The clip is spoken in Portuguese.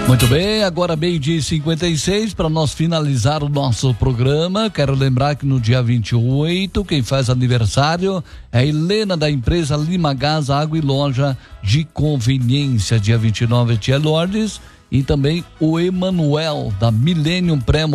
Muito bem, agora 12h56, para nós finalizar o nosso programa. Quero lembrar que no dia 28, quem faz aniversário é a Helena, da empresa Lima Gás, Água e Loja de Conveniência. Dia 29 é Tia Lourdes, e também o Emanuel, da Millennium Pré